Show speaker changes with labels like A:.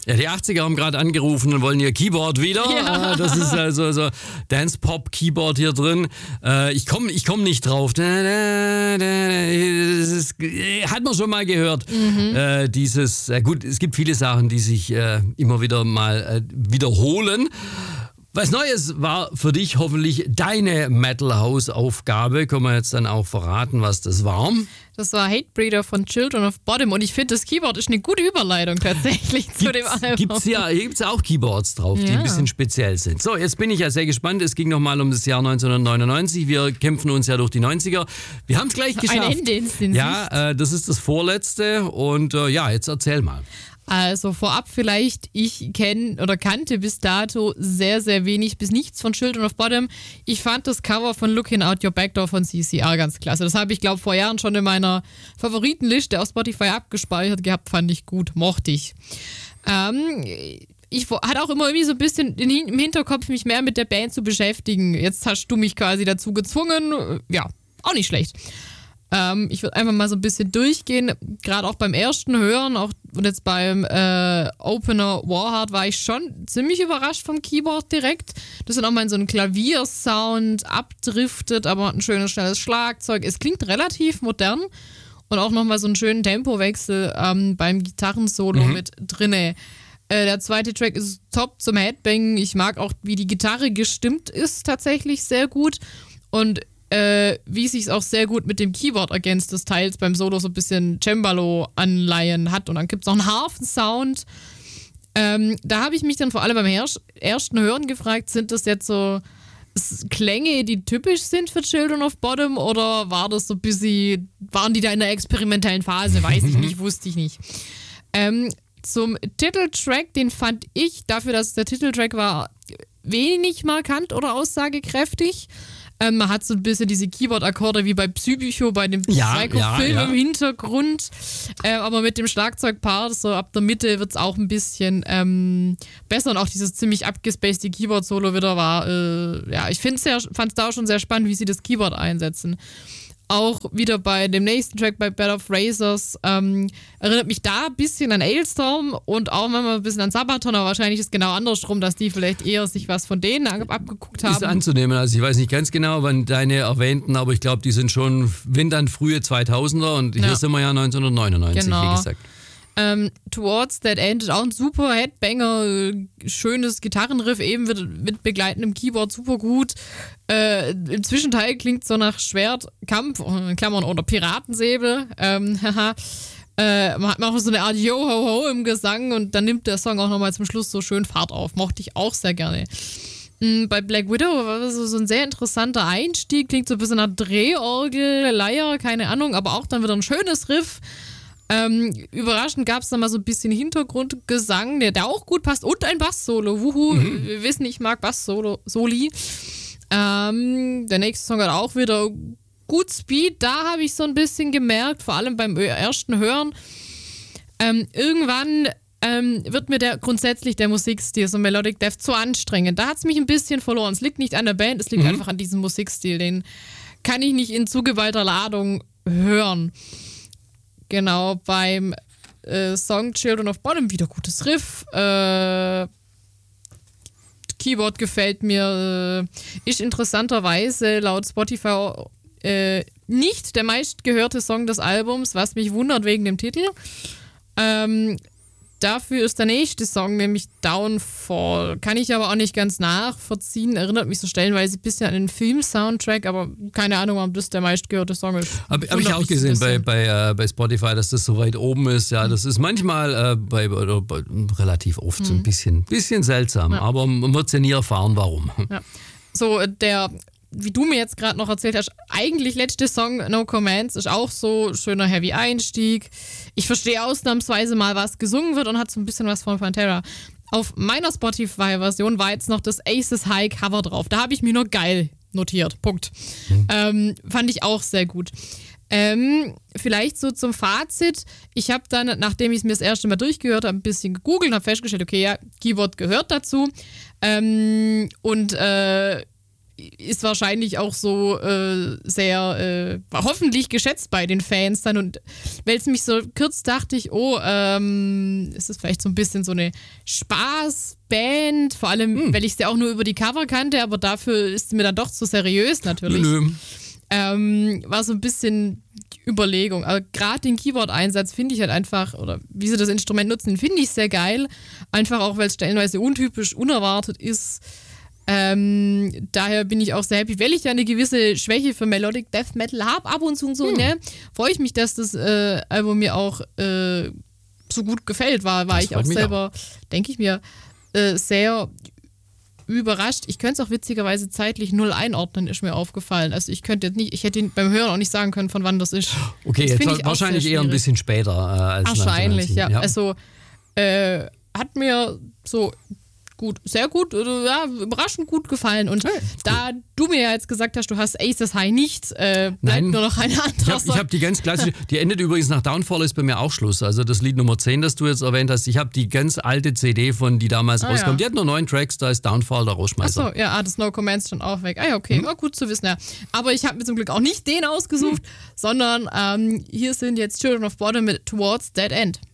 A: Ja, die 80er haben gerade angerufen und wollen ihr Keyboard wieder.
B: Ja.
A: Das ist also so Dance-Pop-Keyboard hier drin. Ich komm nicht drauf. Das hat man schon mal gehört. Gut, es gibt viele Sachen, die sich immer wieder mal wiederholen. Was Neues war für dich hoffentlich deine Metal-House-Aufgabe. Können wir jetzt dann auch verraten, was das war?
B: Das war Hatebreeder von Children of Bodom und ich finde, das Keyboard ist eine gute Überleitung tatsächlich zu dem Album.
A: Gibt's ja auch Keyboards drauf, die ein bisschen speziell sind. So, jetzt bin ich ja sehr gespannt. Es ging nochmal um das Jahr 1999. Wir kämpfen uns ja durch die 90er. Wir haben es gleich geschafft.
B: Ein Ende in Sicht.
A: Ja, das ist das vorletzte und jetzt erzähl mal.
B: Also vorab vielleicht, ich kannte bis dato sehr, sehr wenig bis nichts von Children of Bodom. Ich fand das Cover von Looking Out Your Back Door von CCR ganz klasse. Das habe ich, glaube vor Jahren schon in meiner Favoritenliste auf Spotify abgespeichert gehabt, fand ich gut, mochte ich. Ich hatte auch immer irgendwie so ein bisschen im Hinterkopf, mich mehr mit der Band zu beschäftigen. Jetzt hast du mich quasi dazu gezwungen. Ja, auch nicht schlecht. Ich würde einfach mal so ein bisschen durchgehen, gerade auch beim ersten Hören, auch und jetzt beim Opener Warheart war ich schon ziemlich überrascht vom Keyboard direkt. Das ist auch mal in so einen Klaviersound abdriftet, aber hat ein schönes, schnelles Schlagzeug. Es klingt relativ modern und auch nochmal so einen schönen Tempowechsel beim Gitarrensolo mit drinne. Der zweite Track ist top zum Headbangen. Ich mag auch, wie die Gitarre gestimmt ist, tatsächlich sehr gut. Und wie es sich auch sehr gut mit dem Keyboard ergänzt, des Teils beim Solo so ein bisschen Cembalo-Anleihen hat. Und dann gibt es noch einen Harfensound. Da habe ich mich dann vor allem beim ersten Hören gefragt, sind das jetzt so Klänge, die typisch sind für Children of Bodom oder war das so ein bisschen, waren die da in der experimentellen Phase? Weiß ich nicht, wusste ich nicht. Zum Titeltrack, den fand ich, dafür, dass es der Titeltrack war, wenig markant oder aussagekräftig. Man hat so ein bisschen diese Keyboard-Akkorde wie bei Psycho, bei dem Psycho-Film im Hintergrund. Aber mit dem Schlagzeugpart, so ab der Mitte wird es auch ein bisschen besser. Und auch dieses ziemlich abgespacede Keyboard-Solo wieder war, ich fand es da auch schon sehr spannend, wie sie das Keyboard einsetzen. Auch wieder bei dem nächsten Track, bei Bed of Razors, erinnert mich da ein bisschen an Ailstorm und auch manchmal ein bisschen an Sabaton, aber wahrscheinlich ist genau andersrum, dass die vielleicht eher sich was von denen abgeguckt haben.
A: Ist anzunehmen, also ich weiß nicht ganz genau, wann deine erwähnten, aber ich glaube, die sind schon, wenn dann frühe 2000er und hier sind wir ja 1999, wie gesagt.
B: Towards That End ist auch ein super Headbanger, schönes Gitarrenriff, eben mit begleitendem Keyboard super gut. Im Zwischenteil klingt so nach Schwertkampf, in Klammern oder Piratensäbel. Man hat auch so eine Art Yo-Ho-Ho im Gesang und dann nimmt der Song auch nochmal zum Schluss so schön Fahrt auf. Mochte ich auch sehr gerne. Bei Black Widow war das so ein sehr interessanter Einstieg, klingt so ein bisschen nach Drehorgel, Leier, keine Ahnung, aber auch dann wieder ein schönes Riff. Überraschend gab es dann mal so ein bisschen Hintergrundgesang, der auch gut passt und ein Bass-Solo. Wir wissen, ich mag Bass-Soli. Der nächste Song hat auch wieder gut Speed. Da habe ich so ein bisschen gemerkt, vor allem beim ersten Hören, irgendwann wird mir grundsätzlich der Musikstil, so Melodic Death, zu anstrengend. Da hat es mich ein bisschen verloren. Es liegt nicht an der Band, es liegt einfach an diesem Musikstil. Den kann ich nicht in zugeweihter Ladung hören. Genau, beim Song Children of Bodom wieder gutes Riff. Keyboard gefällt mir. Ist interessanterweise laut Spotify nicht der meistgehörte Song des Albums, was mich wundert wegen dem Titel. Dafür ist der nächste Song, nämlich Downfall. Kann ich aber auch nicht ganz nachvollziehen. Erinnert mich so stellenweise ein bisschen an den Film-Soundtrack, aber keine Ahnung, ob das der meistgehörte Song ist.
A: Hab ich auch gesehen bei Spotify, dass das so weit oben ist. Ja, das ist manchmal relativ oft so ein bisschen seltsam, aber man wird es ja nie erfahren, warum.
B: Ja. So, wie du mir jetzt gerade noch erzählt hast, eigentlich letzte Song, No Commands, ist auch so schöner Heavy-Einstieg. Ich verstehe ausnahmsweise mal, was gesungen wird und hat so ein bisschen was von Pantera. Auf meiner Spotify-Version war jetzt noch das Aces High Cover drauf. Da habe ich mir nur geil notiert. Punkt. Fand ich auch sehr gut. Vielleicht so zum Fazit. Ich habe dann, nachdem ich es mir das erste Mal durchgehört habe, ein bisschen gegoogelt und habe festgestellt, okay, ja, Keyboard gehört dazu. ist wahrscheinlich auch so sehr hoffentlich geschätzt bei den Fans dann. Und weil es mich so kurz dachte ich, ist es vielleicht so ein bisschen so eine Spaßband, vor allem, weil ich sie auch nur über die Cover kannte, aber dafür ist sie mir dann doch zu seriös natürlich.
A: Nö.
B: War so ein bisschen Überlegung. Aber gerade den Keyboard-Einsatz finde ich halt einfach, oder wie sie das Instrument nutzen, finde ich sehr geil. Einfach auch, weil es stellenweise untypisch, unerwartet ist. Daher bin ich auch sehr happy, weil ich ja eine gewisse Schwäche für Melodic Death Metal habe, ab und zu und so, ne? Freue ich mich, dass das Album mir auch so gut gefällt. War ich auch selber, denke ich mir, sehr überrascht. Ich könnte es auch witzigerweise zeitlich 0 einordnen, ist mir aufgefallen. Also ich hätte beim Hören auch nicht sagen können, von wann das ist.
A: Okay,
B: das
A: jetzt wahrscheinlich eher ein bisschen später als
B: wahrscheinlich, ja. Also hat mir so sehr gut, überraschend gut gefallen. Und da du mir ja jetzt gesagt hast, du hast Aces High nicht, bleibt nur noch eine andere.
A: Ich habe die ganz klassische, die endet übrigens nach Downfall, ist bei mir auch Schluss. Also das Lied Nummer 10, das du jetzt erwähnt hast, ich habe die ganz alte CD die damals rauskam. Die hat nur 9 Tracks, da ist Downfall der Rausschmeißer.
B: Achso, ja, das No Comments schon auch weg. Ah ja, okay, war gut zu wissen, ja. Aber ich habe mir zum Glück auch nicht den ausgesucht, sondern hier sind jetzt Children of Bodom mit Towards Dead End.